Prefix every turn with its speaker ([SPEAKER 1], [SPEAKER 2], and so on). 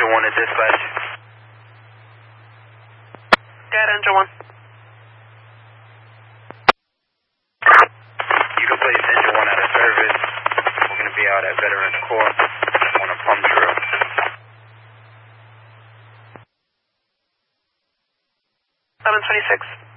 [SPEAKER 1] Engine 1 at dispatch.
[SPEAKER 2] Got Engine 1.
[SPEAKER 1] You can place Engine 1 out of service. We're going to be out at Veterans Court on a pump drill.
[SPEAKER 2] 1126.